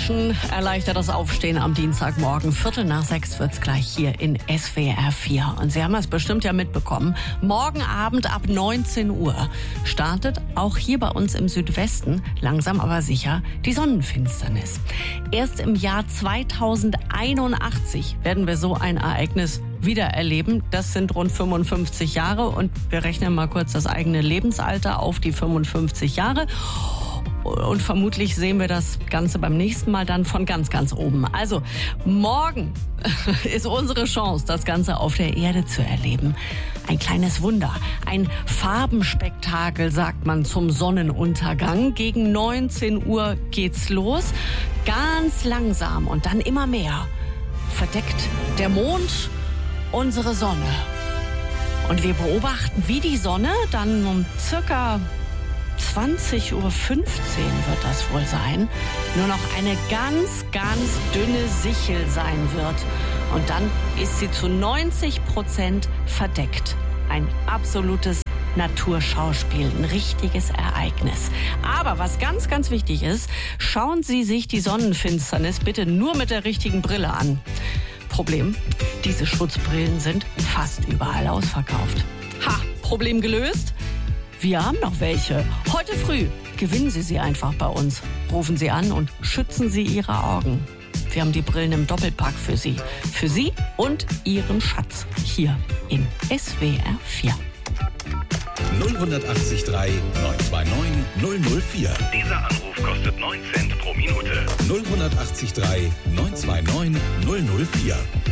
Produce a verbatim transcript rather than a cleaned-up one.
Menschen erleichtert das Aufstehen am Dienstagmorgen. Viertel nach sechs wird's gleich hier in S W R vier. Und Sie haben es bestimmt ja mitbekommen. Morgen Abend ab neunzehn Uhr startet auch hier bei uns im Südwesten langsam aber sicher die Sonnenfinsternis. Erst im Jahr zweitausendeinundachtzig werden wir so ein Ereignis wieder erleben. Das sind rund fünfundfünfzig Jahre und wir rechnen mal kurz das eigene Lebensalter auf die fünfundfünfzig Jahre. Und vermutlich sehen wir das Ganze beim nächsten Mal dann von ganz, ganz oben. Also morgen ist unsere Chance, das Ganze auf der Erde zu erleben. Ein kleines Wunder, ein Farbenspektakel, sagt man zum Sonnenuntergang. Gegen neunzehn Uhr geht's los, ganz langsam und dann immer mehr. Verdeckt der Mond unsere Sonne. Und wir beobachten, wie die Sonne dann um circa zwanzig Uhr fünfzehn wird das wohl sein, nur noch eine ganz, ganz dünne Sichel sein wird. Und dann ist sie zu neunzig Prozent verdeckt. Ein absolutes Naturschauspiel, ein richtiges Ereignis. Aber was ganz, ganz wichtig ist, schauen Sie sich die Sonnenfinsternis bitte nur mit der richtigen Brille an. Problem, diese Schutzbrillen sind fast überall ausverkauft. Ha, Problem gelöst? Wir haben noch welche. Heute früh gewinnen Sie sie einfach bei uns. Rufen Sie an und schützen Sie Ihre Augen. Wir haben die Brillen im Doppelpack für Sie. Für Sie und Ihren Schatz hier in S W R vier. null acht drei neun zwei neun null null vier. Dieser Anruf kostet neun Cent pro Minute. null acht drei neun zwei neun null null vier.